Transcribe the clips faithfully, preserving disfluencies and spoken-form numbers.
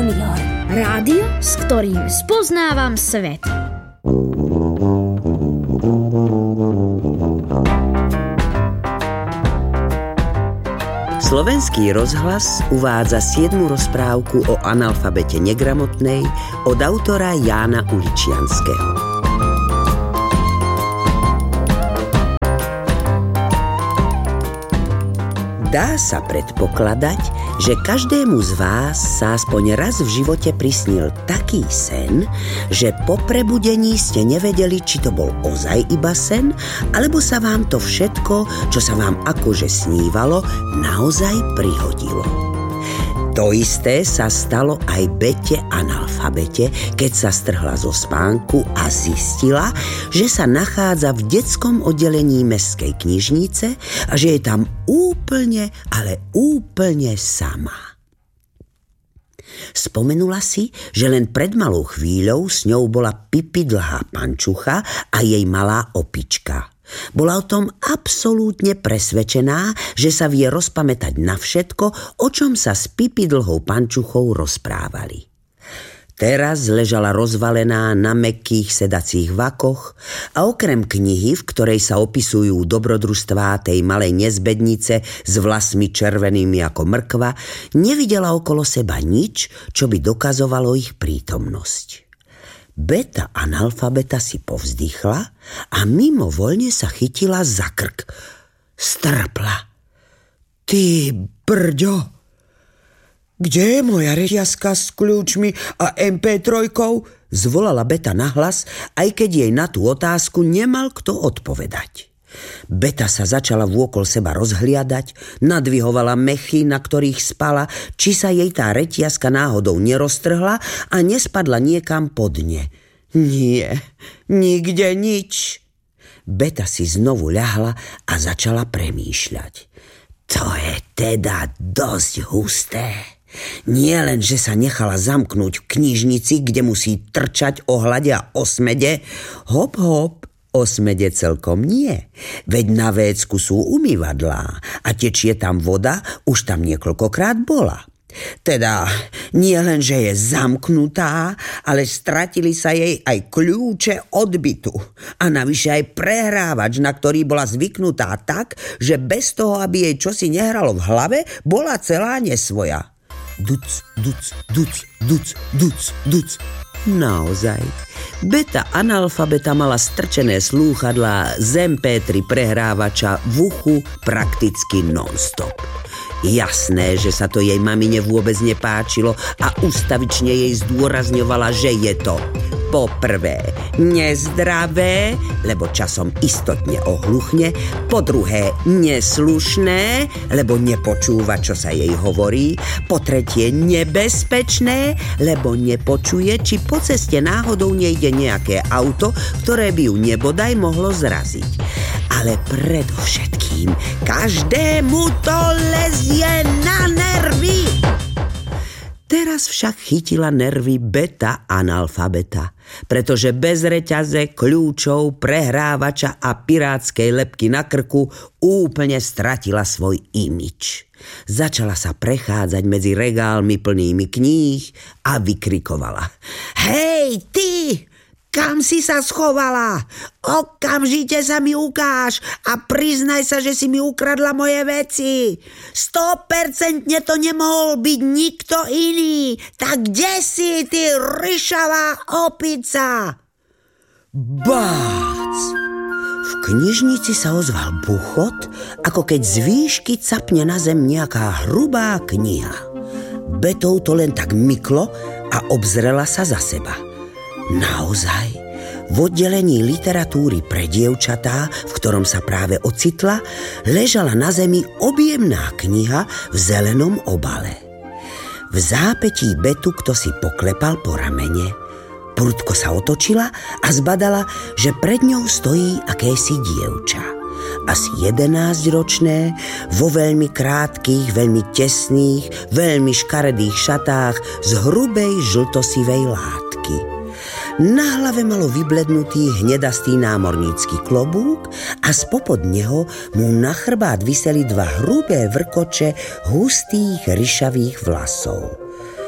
Junior. Rádio, s ktorým spoznávam svet. Slovenský rozhlas uvádza siedmu rozprávku o analfabete negramotnej od autora Jána Uličianskeho. Dá sa predpokladať, že každému z vás sa aspoň raz v živote prisnil taký sen, že po prebudení ste nevedeli, či to bol ozaj iba sen, alebo sa vám to všetko, čo sa vám akože snívalo, naozaj prihodilo. To isté sa stalo aj Bete analfabete, keď sa strhla zo spánku a zistila, že sa nachádza v detskom oddelení mestskej knižnice a že je tam úplne, ale úplne sama. Spomenula si, že len pred malou chvíľou s ňou bola Pipi dlhá pančucha a jej malá opička. Bola o tom absolútne presvedčená, že sa vie rozpamätať na všetko, o čom sa s Pipi dlhou pančuchou rozprávali. Teraz ležala rozvalená na mäkkých sedacích vakoch a okrem knihy, v ktorej sa opisujú dobrodružstvá tej malej nezbednice s vlasmi červenými ako mrkva, nevidela okolo seba nič, čo by dokazovalo ich prítomnosť. Beta analfabeta si povzdychla a mimovoľne sa chytila za krk. Strpla. Ty brďo, kde je moja reťazka s kľúčmi a em pé tri? Zvolala Beta nahlas, aj keď jej na tú otázku nemal kto odpovedať. Beta sa začala vôkol seba rozhliadať, nadvihovala mechy, na ktorých spala, či sa jej tá reťazka náhodou neroztrhla a nespadla niekam pod ne. Nie, nikde nič. Beta si znovu ľahla a začala premýšľať. To je teda dosť husté. Nie len, že sa nechala zamknúť v knižnici, kde musí trčať o hlade a osmede, hop hop, osmede celkom nie, veď na vécku sú umývadlá a tečie tam voda, už tam niekoľkokrát bola. Teda nie len, že je zamknutá, ale stratili sa jej aj kľúče od bytu a navyše aj prehrávač, na ktorý bola zvyknutá tak, že bez toho, aby jej čosi nehralo v hlave, bola celá nesvoja. Duc, duc, duc, duc, duc, duc. Naozaj. Beta analfabeta mala strčené slúchadlá z em pé tri prehrávača v uchu prakticky non-stop. Jasné, že sa to jej mamine vôbec nepáčilo a ústavične jej zdôrazňovala, že je to po prvé nezdravé, lebo časom istotne ohluchne, po druhé neslušné, lebo nepočúva, čo sa jej hovorí, po tretie nebezpečné, lebo nepočuje, či po ceste náhodou nejde nejaké auto, ktoré by ju nebodaj mohlo zraziť. Ale predovšetkým každému to lezie na nervy. Teraz však chytila nervy Beta analfabeta, pretože bez reťaze, kľúčov, prehrávača a pirátskej lebky na krku úplne stratila svoj imič. Začala sa prechádzať medzi regálmi plnými kníh a vykrikovala. Hej, ty! Kam si sa schovala? Okamžite sa mi ukáž a priznaj sa, že si mi ukradla moje veci. Sto percentne to nemohol byť nikto iný. Tak kde si, ty ryšavá opica? Bác! V knižnici sa ozval buchot, ako keď z výšky capne na zem nejaká hrubá kniha. Betou to len tak myklo a obzrela sa za seba. Naozaj, v oddelení literatúry pre dievčatá, v ktorom sa práve ocitla, ležala na zemi objemná kniha v zelenom obale. V zápätí Betu kto si poklepal po ramene. Prudko sa otočila a zbadala, že pred ňou stojí akési dievča. Asi jedenásťročné, vo veľmi krátkych, veľmi tesných, veľmi škaredých šatách z hrubej žltosivej látky. Na hlave malo vyblednutý hnedastý námornícky klobúk a spopod neho mu na chrbát viseli dva hrubé vrkoče hustých ryšavých vlasov.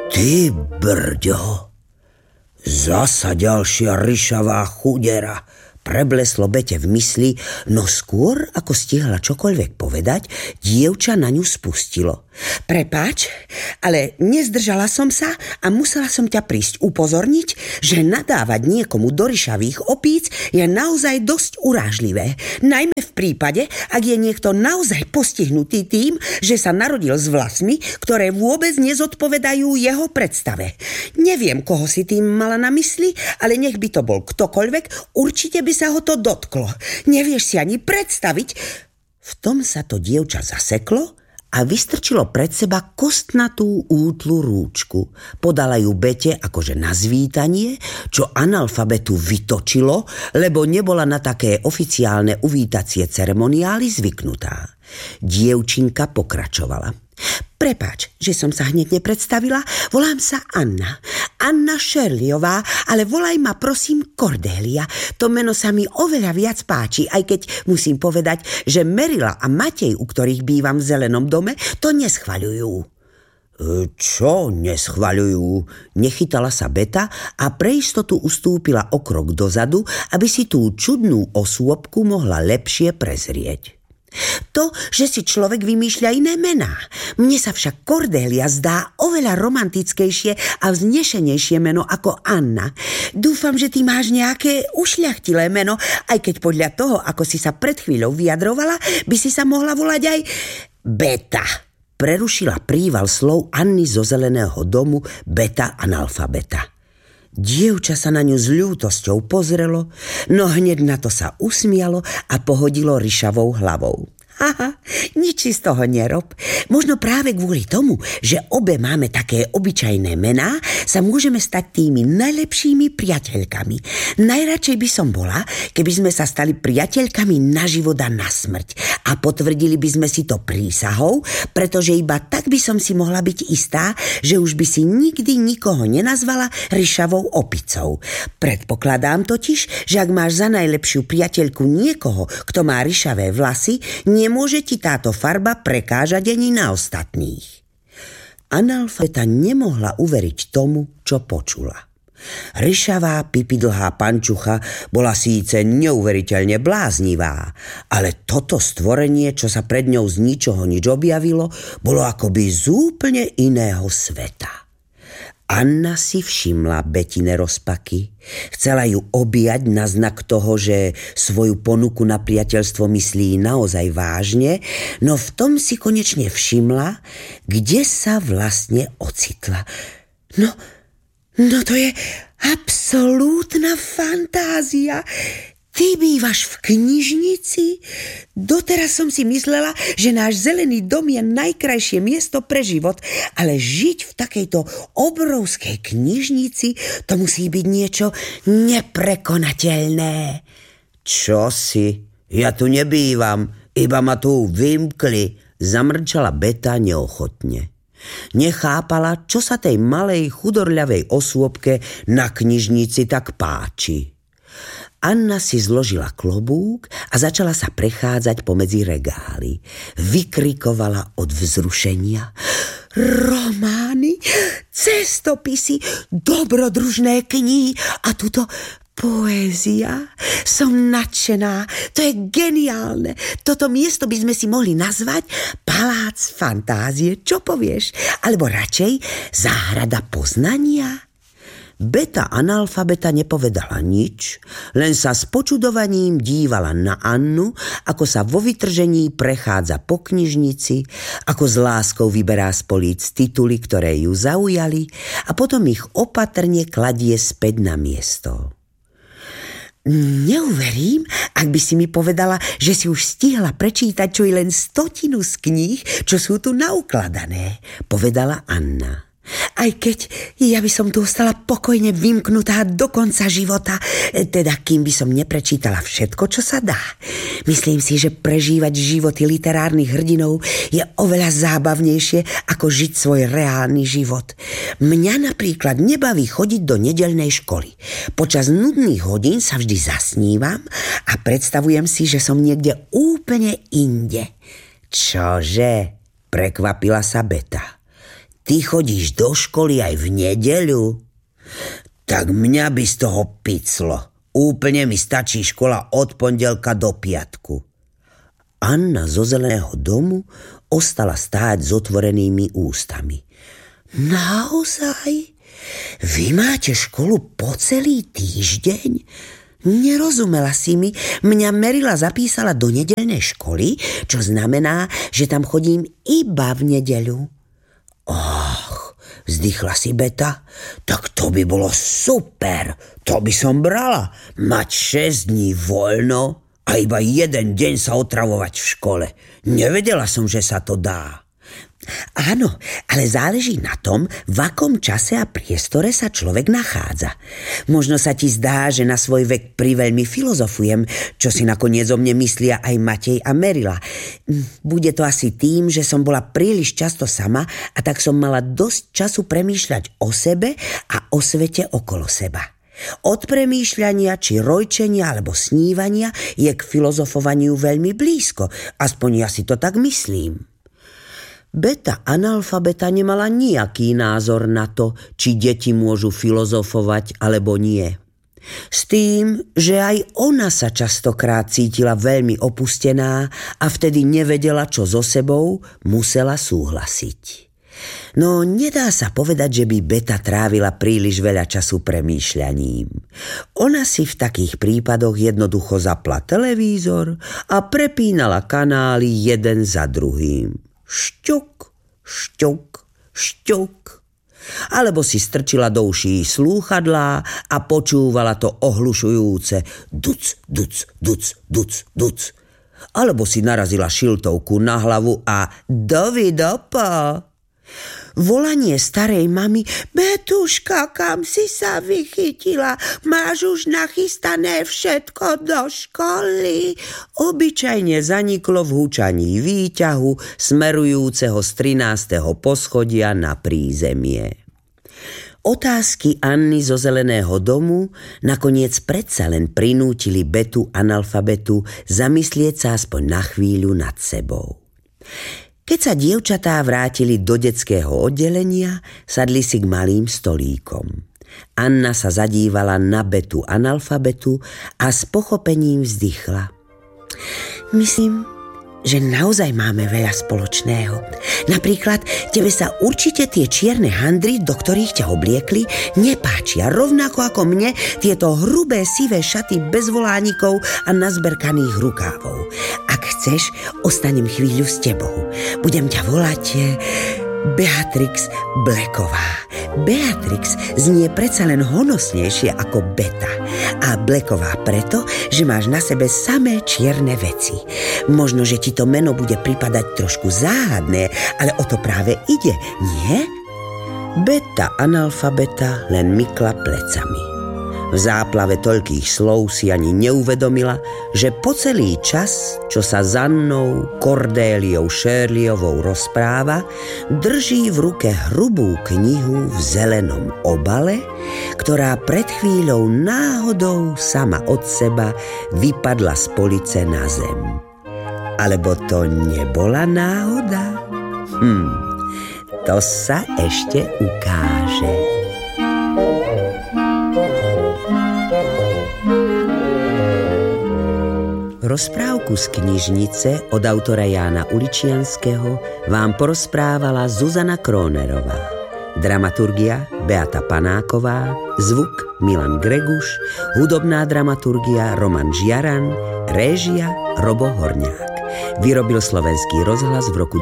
Ty brďo, zasa ďalšia ryšavá chudera, prebleslo Bete v mysli, no skôr, ako stihla čokoľvek povedať, dievča na ňu spustilo. Prepáč, ale nezdržala som sa a musela som ťa prísť upozorniť, že nadávať niekomu do ryšavých opíc je naozaj dosť urážlivé. Najmä v prípade, ak je niekto naozaj postihnutý tým, že sa narodil s vlasmi, ktoré vôbec nezodpovedajú jeho predstave. Neviem, koho si tým mala na mysli, ale nech by to bol ktokoľvek, určite by sa ho to dotklo. Nevieš si ani predstaviť. V tom sa to dievča zaseklo a vystrčilo pred seba kostnatú útlu rúčku. Podala ju Bete akože na zvítanie, čo analfabetu vytočilo, lebo nebola na také oficiálne uvítacie ceremoniály zvyknutá. Dievčinka pokračovala. Prepáč, že som sa hneď nepredstavila, volám sa Anna. Anna Šerliová, ale volaj ma prosím Kordélia. To meno sa mi oveľa viac páči, aj keď musím povedať, že Merila a Matej, u ktorých bývam v Zelenom dome, to neschvaľujú. Čo neschvaľujú? Nechytala sa Beta a pre istotu ustúpila o krok dozadu, aby si tú čudnú osôbku mohla lepšie prezrieť. To, že si človek vymýšľa iné mená. Mne sa však Kordélia zdá oveľa romantickejšie a vznešenejšie meno ako Anna. Dúfam, že ty máš nejaké ušľachtilé meno, aj keď podľa toho, ako si sa pred chvíľou vyjadrovala, by si sa mohla volať aj Beta. Prerušila príval slov Anny zo Zeleného domu Beta analfabeta. Dievča sa na ňu s ľútosťou pozrelo, no hneď na to sa usmialo a pohodilo ryšavou hlavou. Haha, nič si z toho nerob. Možno práve kvôli tomu, že obe máme také obyčajné mená, sa môžeme stať tými najlepšími priateľkami. Najradšej by som bola, keby sme sa stali priateľkami na život a na smrť. A potvrdili by sme si to prísahou, pretože iba tak by som si mohla byť istá, že už by si nikdy nikoho nenazvala ryšavou opicou. Predpokladám totiž, že ak máš za najlepšiu priateľku niekoho, kto má ryšavé vlasy, nemôže ti táto farba prekážať ani na ostatných. Analfabeta nemohla uveriť tomu, čo počula. Ryšavá pipidlhá pančucha bola síce neuveriteľne bláznivá, ale toto stvorenie, čo sa pred ňou z ničoho nič objavilo, bolo akoby z úplne iného sveta. Anna si všimla Betine rozpaky. Chcela ju objať na znak toho, že svoju ponuku na priateľstvo myslí naozaj vážne, no v tom si konečne všimla, kde sa vlastne ocitla. No, no to je absolútna fantázia. Ty bývaš v knižnici? Doteraz som si myslela, že náš Zelený dom je najkrajšie miesto pre život, ale žiť v takejto obrovskej knižnici, to musí byť niečo neprekonateľné. Čo si? Ja tu nebývam, iba ma tu vymkli, zamrčala Beta neochotne. Nechápala, čo sa tej malej chudorľavej osôbke na knižnici tak páči. Anna si zložila klobúk a začala sa prechádzať pomedzi regály. Vykrikovala od vzrušenia. Romány, cestopisy, dobrodružné knihy a tuto poézia. Som nadšená, to je geniálne. Toto miesto by sme si mohli nazvať Palác fantázie, čo povieš? Alebo radšej Záhrada poznania? Beta analfabeta nepovedala nič, len sa s počudovaním dívala na Annu, ako sa vo vytržení prechádza po knižnici, ako s láskou vyberá z políc tituly, ktoré ju zaujali a potom ich opatrne kladie späť na miesto. Neuverím, ak by si mi povedala, že si už stihla prečítať čo i len stotinu z kníh, čo sú tu naukladané, povedala Anna. Aj keď ja by som tu ostala pokojne vymknutá do konca života, teda kým by som neprečítala všetko, čo sa dá. Myslím si, že prežívať životy literárnych hrdinov je oveľa zábavnejšie, ako žiť svoj reálny život. Mňa napríklad nebaví chodiť do nedeľnej školy. Počas nudných hodín sa vždy zasnívam a predstavujem si, že som niekde úplne inde. Čože? Prekvapila sa Beta. ty chodíš do školy aj v nedeľu? Tak mňa by z toho piclo. Úplne mi stačí škola od pondelka do piatku. Anna zo Zeleného domu ostala stáť s otvorenými ústami. Naozaj? Vy máte školu po celý týždeň? Nerozumela si mi, mňa Merila zapísala do nedeľnej školy, čo znamená, že tam chodím iba v nedeľu. Och, vzdychla si Beta, tak to by bolo super, to by som brala, mať šesť dní voľno a iba jeden deň sa otravovať v škole. Nevedela som, že sa to dá. Áno, ale záleží na tom, v akom čase a priestore sa človek nachádza. Možno sa ti zdá, že na svoj vek priveľmi filozofujem, čo si nakoniec o mne myslia aj Matej a Merila. Bude to asi tým, že som bola príliš často sama a tak som mala dosť času premýšľať o sebe a o svete okolo seba. Od premýšľania, či rojčenia alebo snívania je k filozofovaniu veľmi blízko, aspoň ja si to tak myslím. Beta analfabeta nemala nejaký názor na to, či deti môžu filozofovať alebo nie. S tým, že aj ona sa častokrát cítila veľmi opustená a vtedy nevedela, čo so sebou, musela súhlasiť. No nedá sa povedať, že by Beta trávila príliš veľa času premýšľaním. Ona si v takých prípadoch jednoducho zapla televízor a prepínala kanály jeden za druhým. Šťuk, šťuk, šťuk. Alebo si strčila do uší slúchadlá a počúvala to ohlušujúce duc, duc, duc, duc, duc. Alebo si narazila šiltovku na hlavu a dovidopo. Volanie starej mamy: Betuška, kam si sa vychytila? Máš už nachystané všetko do školy? Obyčajne zaniklo v hučaní výťahu smerujúceho z trinásteho poschodia na prízemie. Otázky Anny zo Zeleného domu nakoniec predsa len prinútili Betu analfabetu zamyslieť sa aspoň na chvíľu nad sebou. Keď sa dievčatá vrátili do detského oddelenia, sadli si k malým stolíkom. Anna sa zadívala na Betu analfabetu a s pochopením vzdychla. Myslím, že naozaj máme veľa spoločného. Napríklad, tebe sa určite tie čierne handry, do ktorých ťa obliekli, nepáčia, rovnako ako mne tieto hrubé sivé šaty bez volánikov a nazberkaných rukávov. Ak chceš, ostanem chvíľu s tebou. Budem ťa volať Beatrix Blacková. Beatrix znie predsa len honosnejšie ako Beta. A Blacková preto, že máš na sebe samé čierne veci. Možno, že ti to meno bude pripadať trošku záhadné, ale o to práve ide, nie? Beta analfabeta len mykla plecami. V záplave toľkých slov si ani neuvedomila, že po celý čas, čo sa s Annou Kordéliou Shirleyovou rozpráva, drží v ruke hrubú knihu v zelenom obale, ktorá pred chvíľou náhodou sama od seba vypadla z police na zem. Alebo to nebola náhoda? Hm, to sa ešte ukáže. Rozprávku z knižnice od autora Jána Uličianského vám porozprávala Zuzana Krónerová. Dramaturgia Beata Panáková, zvuk Milan Greguš, hudobná dramaturgia Roman Žiaran, réžia Robo Horňák. Vyrobil Slovenský rozhlas v roku